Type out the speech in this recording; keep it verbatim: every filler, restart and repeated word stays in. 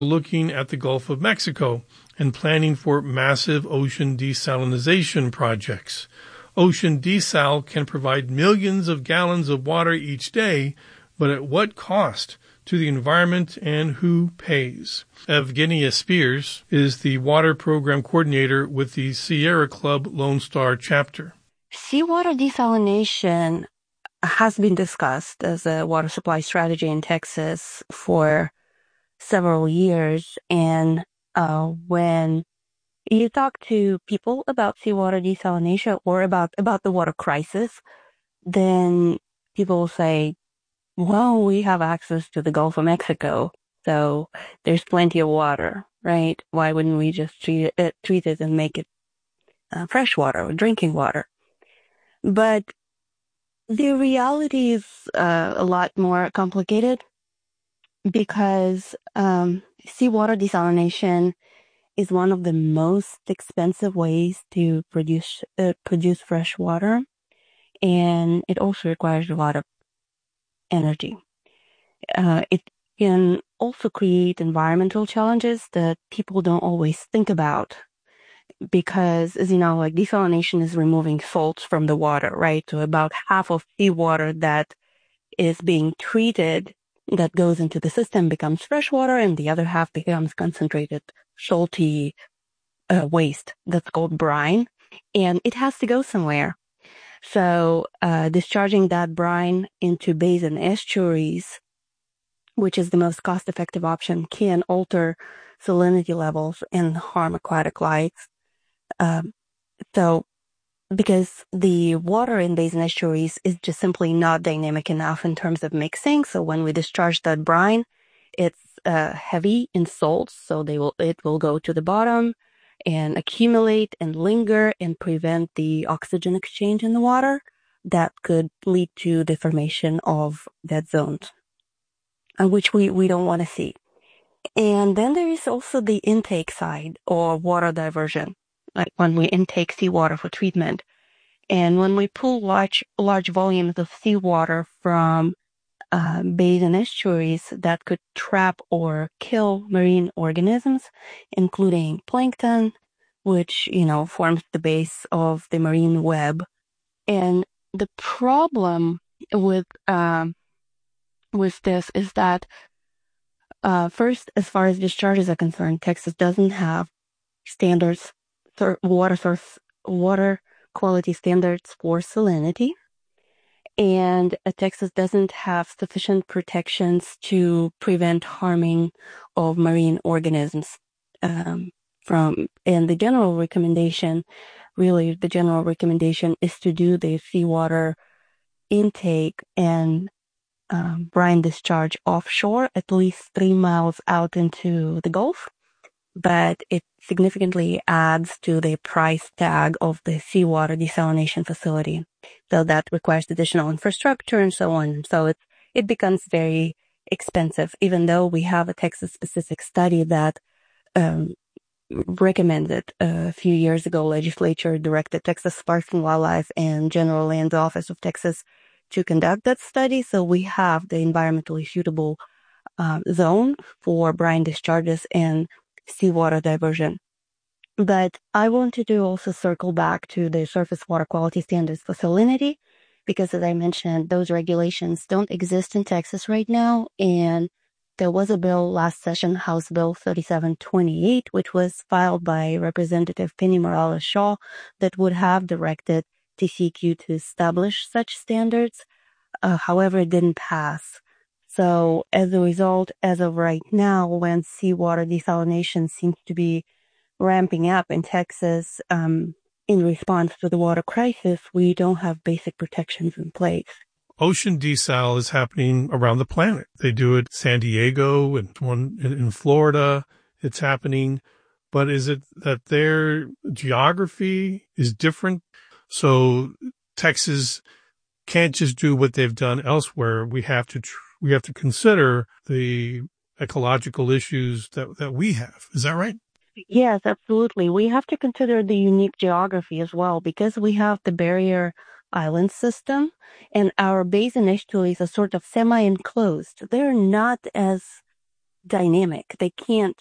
looking at the Gulf of Mexico and planning for massive ocean desalination projects. Ocean desal can provide millions of gallons of water each day, but at what cost to the environment and who pays? Evgenia Spears is the water program coordinator with the Sierra Club Lone Star chapter. Seawater desalination has been discussed as a water supply strategy in Texas for several years. And uh, when you talk to people about seawater desalination or about, about the water crisis, then people will say, well, we have access to the Gulf of Mexico, so there's plenty of water, right? Why wouldn't we just treat it, treat it and make it uh, fresh water or drinking water? But the reality is uh, a lot more complicated because um, seawater desalination is one of the most expensive ways to produce uh, produce fresh water, and it also requires a lot of energy. Uh, it can also create environmental challenges that people don't always think about because, as you know, like desalination is removing salts from the water, right? So about half of seawater that is being treated that goes into the system becomes fresh water, and the other half becomes concentrated, salty uh, waste that's called brine, and it has to go somewhere. So uh, discharging that brine into basin estuaries, which is the most cost-effective option, can alter salinity levels and harm aquatic life. Um, so because the water in basin estuaries is just simply not dynamic enough in terms of mixing. So when we discharge that brine, it's uh, heavy in salts, so they will it will go to the bottom and accumulate and linger and prevent the oxygen exchange in the water that could lead to the formation of dead zones, which we, we don't want to see. And then there is also the intake side, or water diversion, like when we intake seawater for treatment. And when we pull large large volumes of seawater from uh, basin estuaries that could trap or kill marine organisms, including plankton, which, you know, forms the base of the marine web. And the problem with um, with this is that uh, first, as far as discharges are concerned, Texas doesn't have standards, th- water source, water quality standards for salinity. And uh, Texas doesn't have sufficient protections to prevent harming of marine organisms um, from, and the general recommendation, really the general recommendation is to do the seawater intake and um, brine discharge offshore, at least three miles out into the Gulf. But it significantly adds to the price tag of the seawater desalination facility. So that requires additional infrastructure and so on. So it, it becomes very expensive, even though we have a Texas-specific study that um, recommended uh, a few years ago. Legislature directed Texas Parks and Wildlife and General Land Office of Texas to conduct that study. So we have the environmentally suitable uh, zone for brine discharges and seawater diversion. But I wanted to also circle back to the surface water quality standards for salinity, because as I mentioned, those regulations don't exist in Texas right now. And there was a bill last session, House Bill thirty-seven twenty-eight, which was filed by Representative Penny Morales Shaw, that would have directed T C Q to establish such standards. Uh, however, it didn't pass. So as a result, as of right now, when seawater desalination seems to be ramping up in Texas um, in response to the water crisis, we don't have basic protections in place. Ocean desal is happening around the planet. They do it in San Diego and one in Florida. It's happening. But is it that their geography is different? So Texas can't just do what they've done elsewhere. We have to tr- we have to consider the ecological issues that, that we have. Is that right? Yes, absolutely. We have to consider the unique geography as well, because we have the barrier island system and our basin estuaries are sort of semi-enclosed. They're not as dynamic. They can't